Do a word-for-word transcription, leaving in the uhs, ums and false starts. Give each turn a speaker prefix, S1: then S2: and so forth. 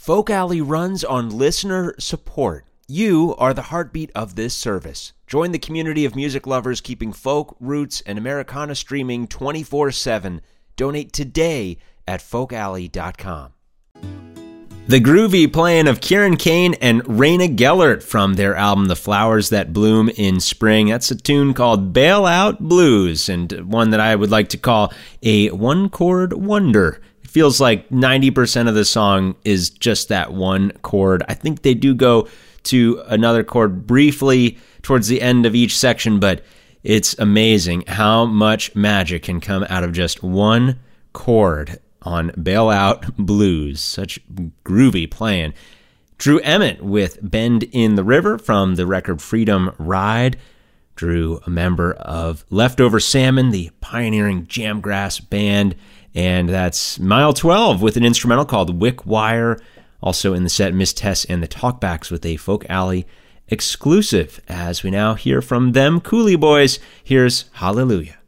S1: Folk Alley runs on listener support. You are the heartbeat of this service. Join the community of music lovers keeping folk, roots, and Americana streaming twenty-four seven. Donate today at folk alley dot com. The groovy playing of Kieran Kane and Raina Gellert from their album The Flowers That Bloom in Spring. That's a tune called Bailout Blues, and one that I would like to call a one-chord wonder. It feels like ninety percent of the song is just that one chord. I think they do go to another chord briefly towards the end of each section, but it's amazing how much magic can come out of just one chord on Bailout Blues. Such groovy playing. Drew Emmett with Bend in the River from the record Freedom Ride. Drew, a member of Leftover Salmon, the pioneering Jamgrass band, and that's Mile twelve with an instrumental called Wick Wire. Also in the set, Miss Tess and the Talkbacks with a Folk Alley exclusive. As we now hear from them, Coolie Boys, here's Hallelujah.